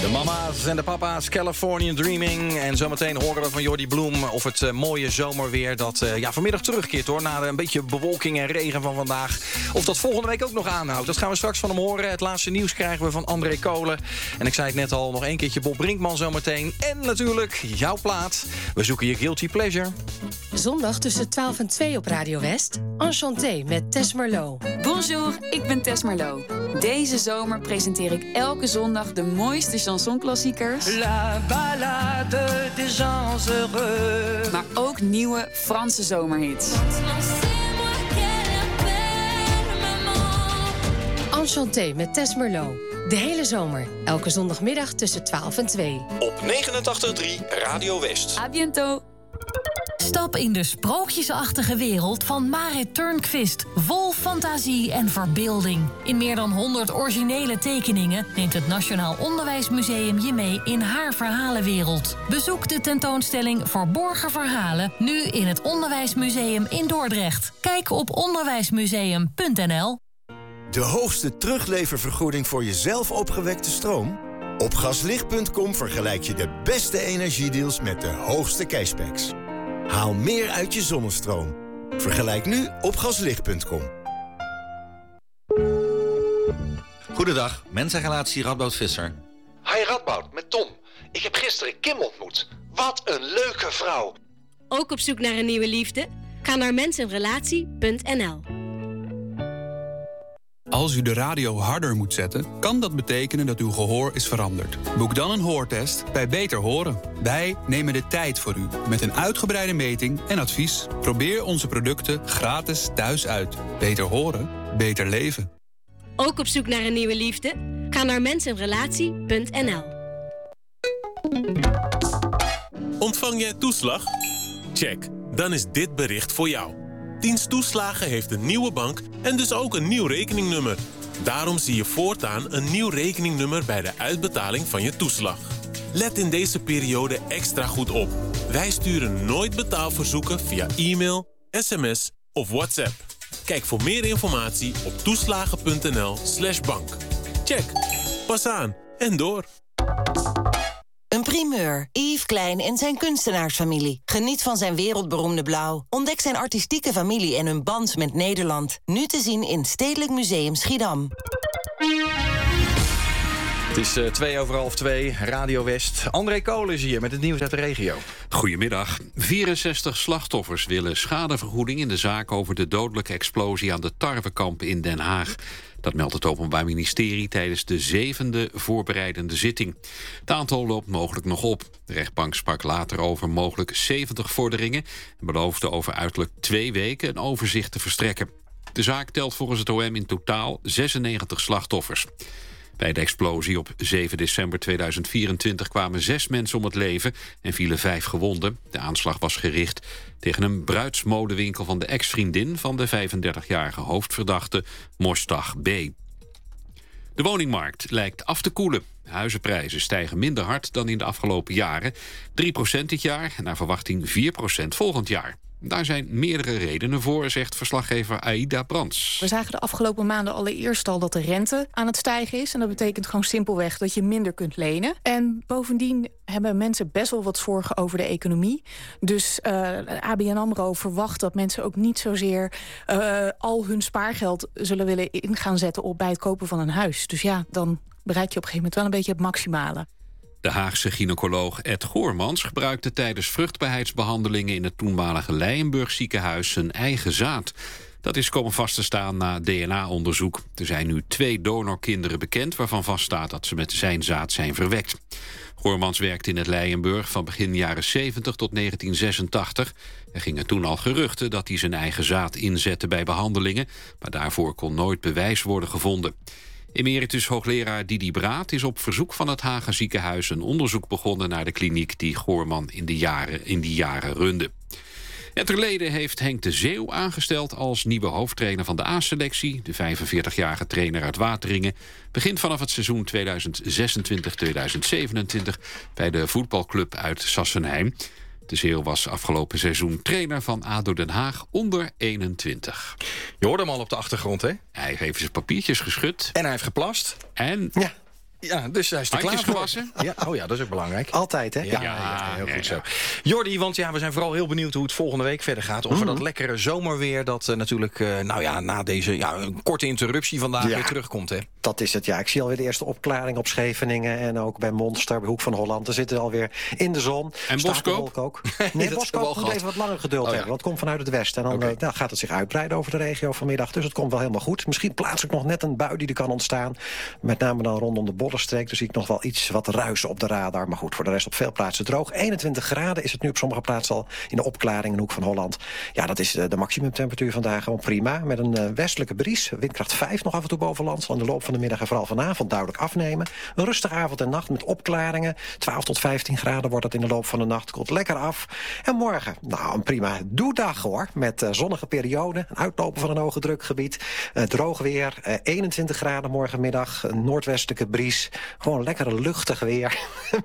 De mama's en de papa's, Californian Dreaming. En zometeen horen we van Jordi Bloem of het mooie zomerweer... dat vanmiddag terugkeert hoor, na een beetje bewolking en regen van vandaag. Of dat volgende week ook nog aanhoudt. Dat gaan we straks van hem horen. Het laatste nieuws krijgen we van André Kolen. En ik zei het net al, nog één keertje Bob Brinkman zometeen. En natuurlijk jouw plaat. We zoeken je guilty pleasure. Zondag tussen 12 en 2 op Radio West. Enchanté met Tess Merlot. Bonjour, ik ben Tess Merlot. Deze zomer presenteer ik elke zondag de mooiste chansonklassiekers. La ballade des gens heureux. Maar ook nieuwe Franse zomerhits. Enchanté met Tess Merlot. De hele zomer. Elke zondagmiddag tussen 12 en 2. Op 89.3 Radio West. A bientôt. Stap in de sprookjesachtige wereld van Marit Turnquist. Vol fantasie en verbeelding. In meer dan 100 originele tekeningen neemt het Nationaal Onderwijsmuseum je mee in haar verhalenwereld. Bezoek de tentoonstelling Verborgen Verhalen nu in het Onderwijsmuseum in Dordrecht. Kijk op onderwijsmuseum.nl. De hoogste terugleververgoeding voor je zelf opgewekte stroom? Op gaslicht.com vergelijk je de beste energiedeals met de hoogste cashbacks. Haal meer uit je zonnestroom. Vergelijk nu op gaslicht.com. Goedendag, mensenrelatie Radboud Visser. Hi Radboud, met Tom. Ik heb gisteren Kim ontmoet. Wat een leuke vrouw. Ook op zoek naar een nieuwe liefde? Ga naar mensenrelatie.nl. Als u de radio harder moet zetten, kan dat betekenen dat uw gehoor is veranderd. Boek dan een hoortest bij Beter Horen. Wij nemen de tijd voor u met een uitgebreide meting en advies. Probeer onze producten gratis thuis uit. Beter horen, beter leven. Ook op zoek naar een nieuwe liefde? Ga naar mensenrelatie.nl. Ontvang jij toeslag? Check, dan is dit bericht voor jou. Dienst Toeslagen heeft een nieuwe bank en dus ook een nieuw rekeningnummer. Daarom zie je voortaan een nieuw rekeningnummer bij de uitbetaling van je toeslag. Let in deze periode extra goed op. Wij sturen nooit betaalverzoeken via e-mail, sms of WhatsApp. Kijk voor meer informatie op toeslagen.nl/bank. Check, pas aan en door. Een primeur. Yves Klein en zijn kunstenaarsfamilie. Geniet van zijn wereldberoemde blauw. Ontdek zijn artistieke familie en hun band met Nederland. Nu te zien in Stedelijk Museum Schiedam. Het is 2:02, Radio West. André Kolen is hier met het nieuws uit de regio. Goedemiddag. 64 slachtoffers willen schadevergoeding in de zaak over de dodelijke explosie aan de tarwekamp in Den Haag. Dat meldt het Openbaar Ministerie tijdens de 7e voorbereidende zitting. Het aantal loopt mogelijk nog op. De rechtbank sprak later over mogelijk 70 vorderingen en beloofde over uiterlijk 2 weken een overzicht te verstrekken. De zaak telt volgens het OM in totaal 96 slachtoffers. Bij de explosie op 7 december 2024 kwamen 6 mensen om het leven en vielen 5 gewonden. De aanslag was gericht tegen een bruidsmodewinkel van de ex-vriendin van de 35-jarige hoofdverdachte Moshtagh B. De woningmarkt lijkt af te koelen. Huizenprijzen stijgen minder hard dan in de afgelopen jaren. 3% dit jaar en naar verwachting 4% volgend jaar. Daar zijn meerdere redenen voor, zegt verslaggever Aida Brands. We zagen de afgelopen maanden allereerst al dat de rente aan het stijgen is. En dat betekent gewoon simpelweg dat je minder kunt lenen. En bovendien hebben mensen best wel wat zorgen over de economie. Dus ABN AMRO verwacht dat mensen ook niet zozeer al hun spaargeld zullen willen in gaan zetten bij het kopen van een huis. Dus ja, dan bereik je op een gegeven moment wel een beetje het maximale. De Haagse gynaecoloog Ed Goormans gebruikte tijdens vruchtbaarheidsbehandelingen in het toenmalige Leijenburg ziekenhuis zijn eigen zaad. Dat is komen vast te staan na DNA-onderzoek. Er zijn nu 2 donorkinderen bekend waarvan vaststaat dat ze met zijn zaad zijn verwekt. Goormans werkte in het Leijenburg van begin jaren 70 tot 1986. Er gingen toen al geruchten dat hij zijn eigen zaad inzette bij behandelingen, maar daarvoor kon nooit bewijs worden gevonden. Emeritus hoogleraar Didi Braat is op verzoek van het Haga ziekenhuis een onderzoek begonnen naar de kliniek die Goorman in die jaren runde. En ter lede heeft Henk de Zeeuw aangesteld als nieuwe hoofdtrainer van de A-selectie. De 45-jarige trainer uit Wateringen begint vanaf het seizoen 2026-2027 bij de voetbalclub uit Sassenheim. De Zeeuw was afgelopen seizoen trainer van ADO Den Haag onder 21. Je hoorde hem al op de achtergrond, hè? Hij heeft even zijn papiertjes geschud. En hij heeft geplast. En ja. Ja, dus hij is er Handjes klaar gewassen? voor. Ja, oh ja, dat is ook belangrijk. Altijd, hè? Ja, heel goed zo. Jordi, want we zijn vooral heel benieuwd hoe het volgende week verder gaat. Of we dat lekkere zomerweer, dat natuurlijk na deze een korte interruptie vandaag weer terugkomt. Hè? Dat is het, ja. Ik zie alweer de eerste opklaring op Scheveningen en ook bij Monster, bij Hoek van Holland. We zitten alweer in de zon. En Boskoop? Ook. Nee, Boskoop moet even wat langer geduld hebben, want het komt vanuit het westen. En dan gaat het zich uitbreiden over de regio vanmiddag. Dus het komt wel helemaal goed. Misschien plaatselijk nog net een bui die er kan ontstaan. Met name dan rondom de Bollenstreek. Dus zie ik nog wel iets wat ruisen op de radar. Maar goed, voor de rest op veel plaatsen droog. 21 graden is het nu op sommige plaatsen al in de opklaring in Hoek van Holland. Ja, dat is de maximumtemperatuur vandaag gewoon prima. Met een westelijke bries. Windkracht 5 nog af en toe boven land. Zal in de loop van de middag en vooral vanavond duidelijk afnemen. Een rustige avond en nacht met opklaringen. 12 tot 15 graden wordt het in de loop van de nacht. Komt lekker af. En morgen, een prima doedag hoor. Met zonnige periode. Een uitlopen van een hoge drukgebied. Droog weer. 21 graden morgenmiddag. Een noordwestelijke bries. Gewoon lekkere luchtig weer.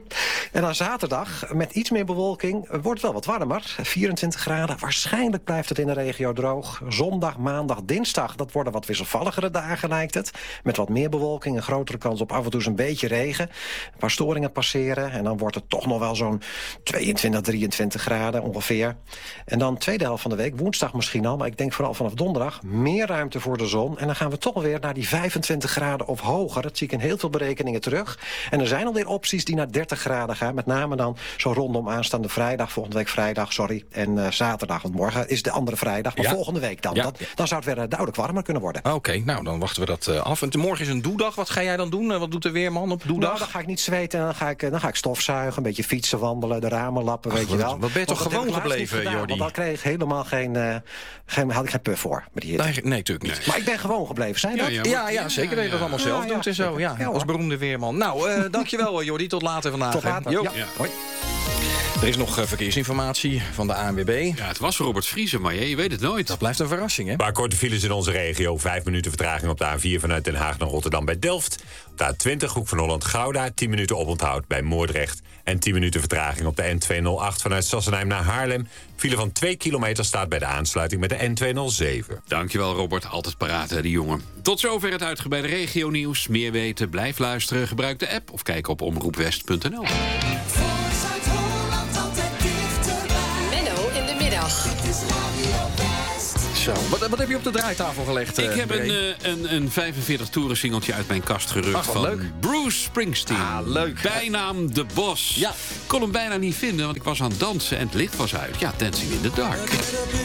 En dan zaterdag, met iets meer bewolking, wordt het wel wat warmer. 24 graden. Waarschijnlijk blijft het in de regio droog. Zondag, maandag, dinsdag, dat worden wat wisselvalligere dagen lijkt het. Met wat meer bewolking, een grotere kans op af en toe eens een beetje regen. Een paar storingen passeren. En dan wordt het toch nog wel zo'n 22, 23 graden ongeveer. En dan tweede helft van de week, woensdag misschien al, maar ik denk vooral vanaf donderdag, meer ruimte voor de zon. En dan gaan we toch weer naar die 25 graden of hoger. Dat zie ik in heel veel berekeningen terug. En er zijn alweer opties die naar 30 graden gaan. Met name dan zo rondom aanstaande vrijdag, volgende week vrijdag, en zaterdag. Want morgen is de andere vrijdag, maar volgende week dan. Dan zou het weer duidelijk warmer kunnen worden. Oké, nou dan wachten we dat af. En morgen is een doedag. Wat ga jij dan doen? Wat doet de weerman op doedag? Nou, dan ga ik niet zweten. Dan ga ik stofzuigen, een beetje fietsen, wandelen, de ramen lappen, weet je wel. Wat ben je toch gewoon gebleven, Jordi? Want dan kreeg ik helemaal had ik geen puff voor met die hitte. Nee, natuurlijk niet. Maar ik ben gewoon gebleven, zijn dat? Ja, zeker dat je dat allemaal zelf doet en zo. Ja, als beroemde weerman. Nou, dankjewel Jordi. Tot later vandaag. Tot later. Hoi. Er is nog verkeersinformatie van de ANWB. Ja, het was Robert Vriezen, maar je weet het nooit. Dat blijft een verrassing, hè? Een paar korte files in onze regio. 5 minuten vertraging op de A4 vanuit Den Haag naar Rotterdam bij Delft. Op de A20 Hoek van Holland-Gouda. 10 minuten oponthoud bij Moordrecht. En 10 minuten vertraging op de N208 vanuit Sassenheim naar Haarlem. File van 2 kilometer staat bij de aansluiting met de N207. Dankjewel Robert, altijd paraat hè, die jongen. Tot zover het uitgebreide regionieuws. Meer weten, blijf luisteren, gebruik de app of kijk op omroepwest.nl. Zo. Wat heb je op de draaitafel gelegd? Ik heb een 45 toeren singeltje uit mijn kast gerukt van leuk. Bruce Springsteen. Leuk. Bijnaam De Bos. Ja. Kon hem bijna niet vinden, want ik was aan het dansen en het licht was uit. Ja, Dancing in the Dark.